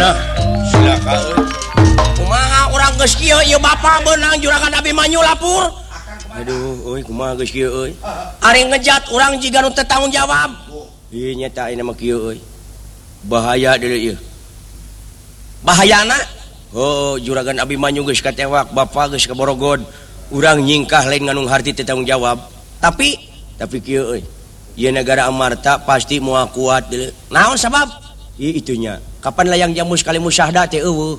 Nah, silakan. Kumaha urang geus kieu ieu bapa beunang Juragan Abimanyu lapur. Aduh, kumaha geus kieu euy. Ari ngejat urang jiga nu teu tanggung jawab. Ieu nyata ayeuna mah kieu euy. Bahaya deui ieu. Bahayana? Oh, Juragan Abimanyu geus katewak, bapa geus kaborogod. Urang nyingkah lain nganung harti teu tanggung jawab. Tapi kieu euy. Ieu negara amarta pasti moal kuat deui. Naon sabab? Ieu itunya. Kapan layang jamu sekali musyahada teh eueuh.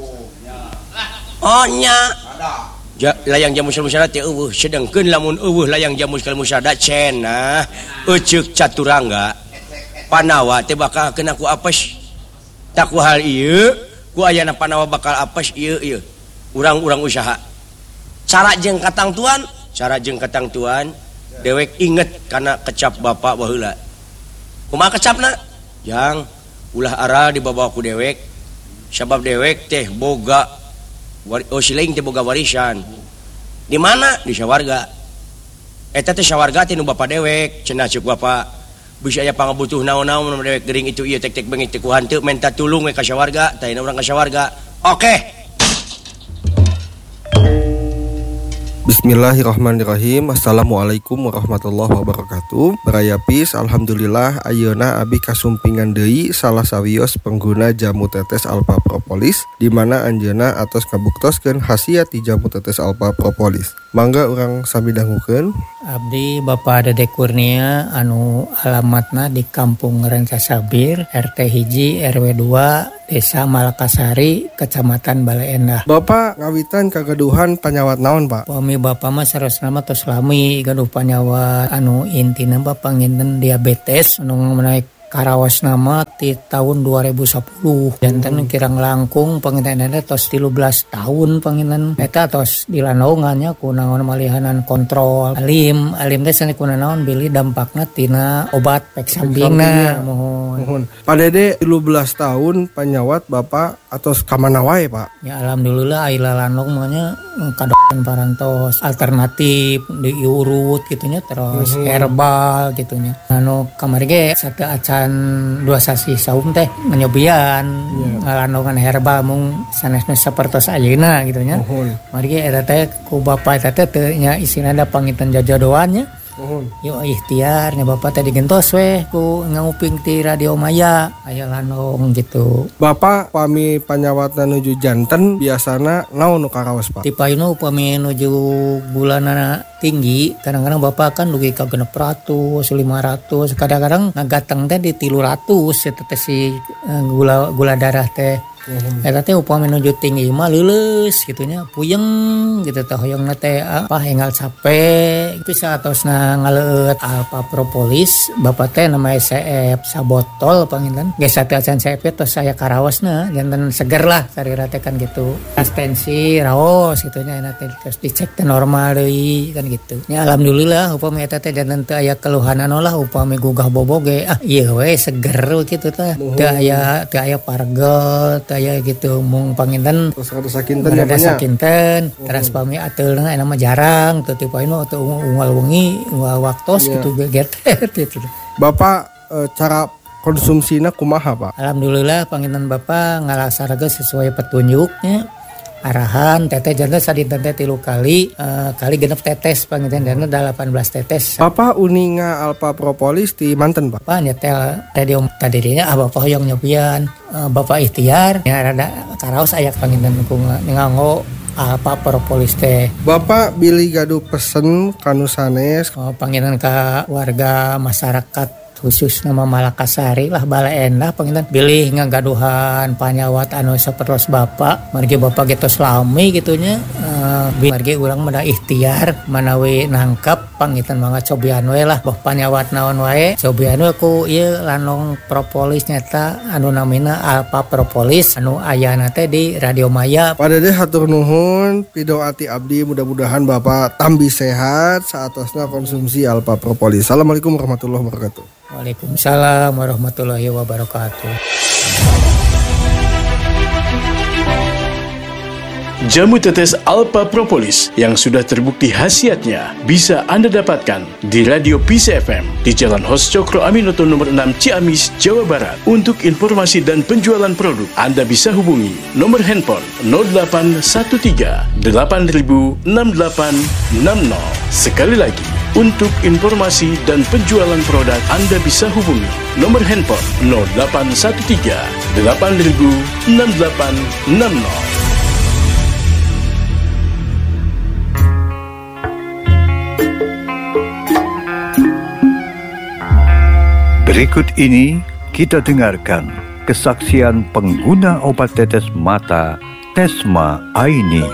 Oh nya. Layang jamu sekali musyahada teh eueuh. Sedengkeun lamun eueuh layang jamu sekali musyahada cenah euceuk caturangga. Panawa teh bakal kena ku apes. Tak ku hal ieu, ku ayana panawa bakal apes ieu. Urang-urang usaha. Cara jeung katang tuan, dewek inget kana kecap bapak baheula. Kumaha kecapna? Yang ulah ara dibawa ku dewek. Sabab dewek teh boga sileing teh boga warisan. Di mana? Di sawarga. Eta teh sawarga teh nu bapa dewek, cenah ceuk bapa. Bisa aya pangabutuh naon-naon mun dewek gering itu ieu tek-tek bengit teh ku hanteu minta tulung we ka sawarga, tah urang ka sawarga. Oke. Bismillahirrahmanirrahim. Assalamualaikum warahmatullahi wabarakatuh. Barayapis, alhamdulillah ayeuna abi kasumpingan deui salah sawios pengguna jamu tetes alpha propolis di mana anjeunna atos kabuktoskeun khasiat ti jamu tetes alpha propolis. Mangga urang sami dangukeun. Abdi Bapak Dede Kurnia anu alamatna di Kampung Rancasabir, RT 1 RW 2 Desa Malakasari, Kecamatan Bale Endah. Bapak ngawitan kagaduhan panyawat naon, Pak? Pami Bapak mah sarosna mah tos lami gaduh panyawat anu intina Bapak nginten diabetes anu menaik karawas nama di tahun 2010 jantan kirang langkung pangintenannya tos 13 tahun panginan eta tos dilanongannya kunaon malihanan kontrol alim teh sani kunaon bili dampakna tina obat pek sambingna mohon Pak Dede 13 tahun panyawat Bapak atos kamana wae Pak? Ya alhamdulillah aila lanong manya kadokan parantos alternatif diurut gitunya terus herbal gitunya anu kamari ge sate acan dua sasi saum teh menyobian ngalanongan herbal mung sanesna sapertos ayeuna gitunya mari ge eta teh ku bapa eta teh teu nya isina da pangitan jajodoannya yuk ikhtiar nya bapak tadi gentos weh ku nguping ti radio Maya aya lanong gitu. Bapak pami panyawatna nuju janten biasana naon nu karaos Pak? Tipayuna upami nuju bulanana tinggi kadang-kadang bapak kan dugi ka 600 500 kadang-kadang ngagateng teh di 300 eta teh si gula darah teh. Eta teh upami nuju tinggi mah leuleus gitunya puyeng gitu teh hoyongna teh apa enggal capek bisa atosna ngaleut alpha propolis bapak teh nama CF sabotol pangilan geus teh acan CF tos saya karaosna janten seger lah sarira teh kan gitu tensi raos gitunya enak teh terus dicek teh normal deui kan gitu nya alhamdulillah upami eta teh janten teu aya keluhan lah upami gugah boboge ieu we seger kitu teh teu aya pargel aya gitu mung panginten terus ada sakinten terus pami ateulna enak mah jarang teu tipainu teu unggal wengi unggal waktos gitu geget gitu. Bapak cara konsumsina kumaha Pak? Alhamdulillah panginten Bapak ngalaksanakeun sesuai petunjuknya arahan teteh jantan sadinten teh 3 kali genep tetes panginten dana 18 tetes. Bapak uninga alpha propolis di manten Pak? Bapak nyetel radio tadinya Bapak hoyong nyobian Bapak ikhtiar ya rada karaos aya panginten ku nganggo alpha propolis teh. Bapak bilih gaduh pesen kanu sanes panginten ka warga masyarakat khusus nama Malakasari lah Bale Endah pangilan bilih ngagaduhan panyawat anu sapertos bapak margi bapak getos lami gitunya margi urang mada ikhtiar manawi nangkap pangitan mangga cobian we lah boh panyawat naon wae cobian we ku ieu lanong propolis nyata anu namina alpha propolis anu ayana teh di Radio Maya. Pak Dede hatur nuhun pidoati abdi mudah-mudahan bapak tambi sehat saatosna konsumsi alpha propolis. Assalamualaikum warahmatullahi wabarakatuh. Waalaikumsalam warahmatullahi wabarakatuh. Jamu tetes Alpha Propolis yang sudah terbukti khasiatnya bisa Anda dapatkan di Radio Peace FM di Jalan Hos Cokro Aminoto nomor 6 Ciamis, Jawa Barat. Untuk informasi dan penjualan produk, Anda bisa hubungi nomor handphone 0813 8000 6860. Sekali lagi, untuk informasi dan penjualan produk, Anda bisa hubungi nomor handphone 0813 8000 6860. Berikut ini kita dengarkan kesaksian pengguna obat tetes mata Tesma Aini.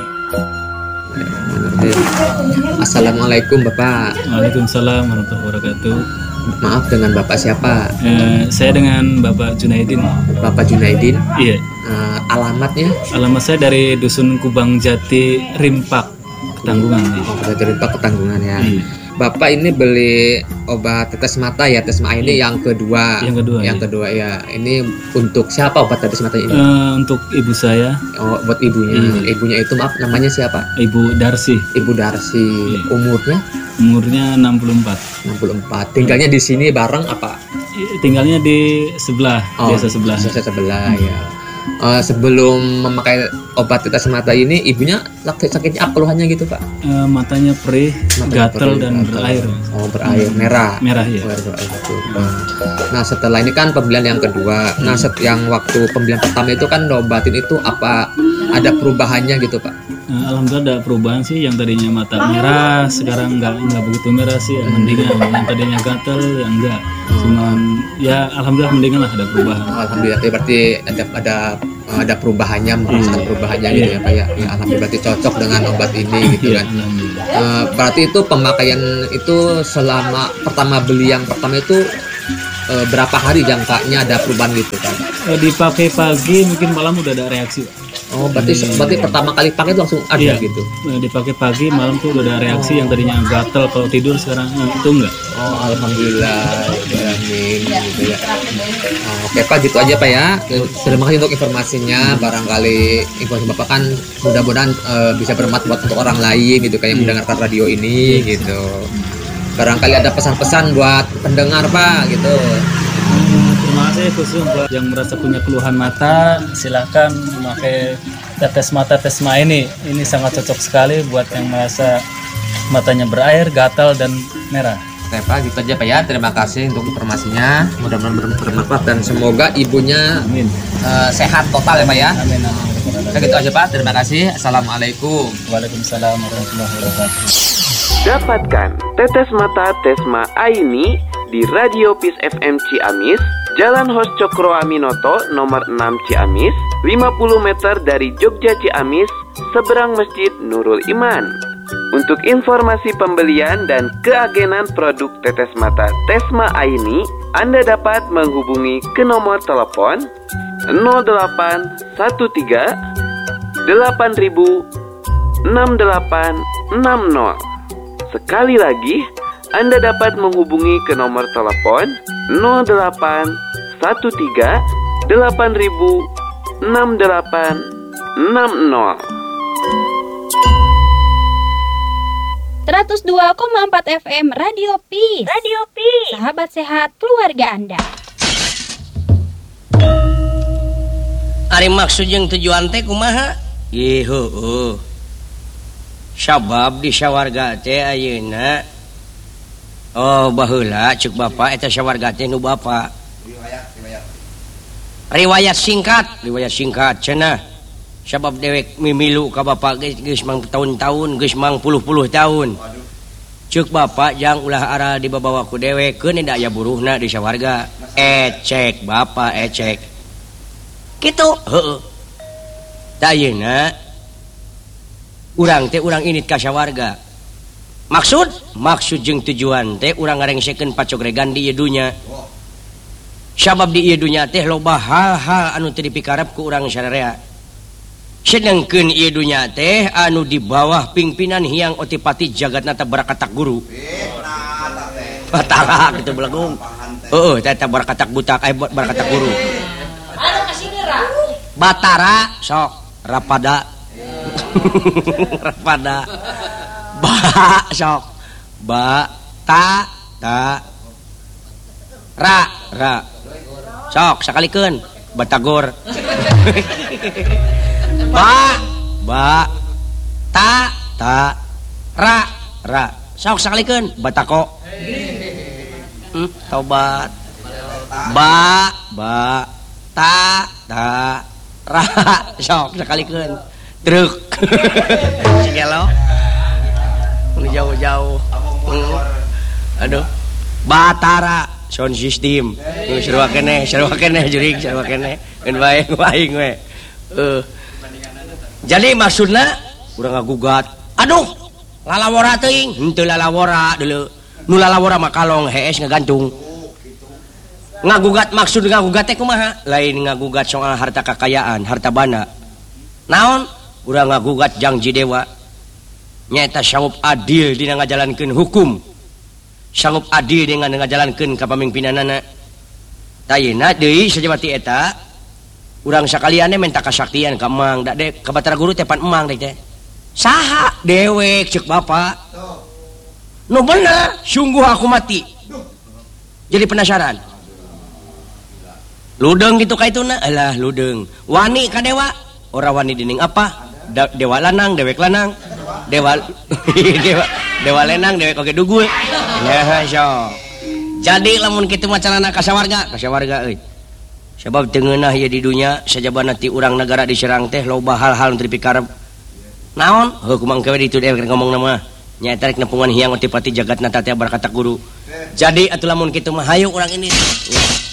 Assalamualaikum Bapak. Waalaikumsalam warahmatullahi wabarakatuh. Maaf, dengan Bapak siapa? Saya dengan Bapak Junaidin. Bapak Junaidin? Iya. Alamatnya? Alamat saya dari Dusun Kubang Jati, Rimpak, Ketanggungan. Jati Rimpak, Ketanggungan ya. Iya. Bapak ini beli obat tetes mata ya, Tesma ini yang kedua. Yang kedua ya. Ini untuk siapa obat tetes mata ini? Untuk ibu saya. Oh, buat ibunya. Ibunya itu maaf, namanya siapa? Ibu Darsi. Ibu Darsi. Iya. Umurnya 64. Tinggalnya di sini bareng apa? Tinggalnya di sebelah, desa sebelah. Desa sebelah ya. Sebelum memakai obat tetes mata ini, ibunya sakitnya apa keluhannya gitu Pak? Matanya perih, gatal dan berair. Oh, berair merah. Merah ya. Nah, setelah ini kan pembelian yang kedua. Nah, yang waktu pembelian pertama itu kan obatin itu apa ada perubahannya gitu Pak? Alhamdulillah ada perubahan sih, yang tadinya mata merah sekarang nggak begitu merah sih, mendingan. Yang tadinya gatal ya enggak. Cuman ya alhamdulillah mendingan lah, ada perubahan. Alhamdulillah berarti ada perubahannya, merasakan perubahannya gitu ya Pak ya. Ya alhamdulillah berarti cocok dengan obat ini gitu kan. Berarti itu pemakaian itu selama pertama beli yang pertama itu berapa hari jangkanya ada perubahan gitu kan? Dipakai pagi mungkin malam udah ada reaksi. Oh, berarti pertama kali pakai itu langsung ada gitu. Dipakai pagi, malam tuh udah ada reaksi. Yang tadinya gatel kalau tidur sekarang itu enggak. Oh, alhamdulillah. Amin gitu ya. Oke Pak, gitu aja Pak ya. Terima kasih untuk informasinya. Barangkali informasi Bapak kan mudah-mudahan bisa bermanfaat untuk orang lain gitu kayak yang mendengarkan radio ini gitu. Barangkali ada pesan-pesan buat pendengar Pak gitu. Terima kasih khusus buat yang merasa punya keluhan mata, silakan memakai tetes mata Tesma ini. Ini sangat cocok sekali buat yang merasa matanya berair, gatal dan merah. Oke Pak, gitu aja Pak ya. Terima kasih untuk informasinya. Mudah-mudahan bermanfaat dan semoga ibunya sehat total ya Pak ya. Amin. Oke, gitu aja Pak. Terima kasih. Assalamualaikum. Waalaikumsalam warahmatullahi wabarakatuh. Dapatkan tetes mata Tesma Aini di Radio Peace FM Ciamis, Jalan Hos Cokro Aminoto nomor 6 Ciamis, 50 meter dari Jogja Ciamis, seberang Masjid Nurul Iman. Untuk informasi pembelian dan keagenan produk tetes mata Tesma Aini, Anda dapat menghubungi ke nomor telepon 0813 8000 6860. Sekali lagi, Anda dapat menghubungi ke nomor telepon 0813 8000 6860. 102,4 FM Radio Peace. Sahabat sehat keluarga Anda. Ari maksud jeung tujuan teh kumaha? Sabab di sawarga teh ayeuna baheula ceuk Bapak eta sawarga teh nu Bapak. Riwayat singkat cenah. Sabab dewek mimilu ka Bapak geus mang tahun-tahun, geus mang puluh-puluh tahun. Ceuk Bapak jang ulah ara dibabawa ku dewek keun da aya buruhna di sawarga. Ecek Bapak ecek. Kitu heueuh. Da ayeuna urang teh urang init ka sawarga. Maksud jeung tujuan teh urang ngarengsekeun pacogregan di ieu dunya. Sabab di ieu dunya teh loba hal-hal anu teu dipikarep ku urang sararea. Sedengkeun ieu dunya teh anu di bawah pimpinan Hyang Otipati Jagatnata Barakatak Guru. Batara kitu belagung. Heueuh teh Barakatak Butak Barakatak Guru. Batara sok rapada pada ba sok ba ta ra sok sakalikeun batagor ba ta ra sok sakalikeun batako tobat ba ta ra sok sakalikeun truk sigelo nu jauh-jauh aduh batara sound system sarua keneh jurig sarua keneh ngan waing we jadi maksudna urang ngagugat aduh lalawora teuing henteu lalawora deuleu nu lalawora mah kalong hees ngagantung ngagugat maksud ngagugat teh kumaha lain ngagugat soal harta kekayaan harta bana naon urang ngagugat janji dewa nyaeta sanggup adil dina ngajalankeun hukum sanggup adil dengan ngajalankeun kapamimpinanana tayina deui sajabati eta urang sakalian minta kasaktian ka emang da dek ka Batara Guru teh pan emang dek teh saha dewek ceuk bapa nu bener sungguh aku mati jadi penasaran ludeng gitu kaituna alah ludeng wani ka dewa ora wani dening apa dewa lanang dewek lanang dewa lenang dewek oge dugul ya so jadi lamun kitu mah carana kasawarga euy sebab teu ngeunah ieu di dunya sajabana ti urang negara diserang teh loba hal-hal nu pikarep naon heuh kumang kewe ditu dewek ngomongna mah nyaeta rek nepungan hiang ti pati jagatna teh berkata guru jadi atuh lamun kitu mah hayu urang ini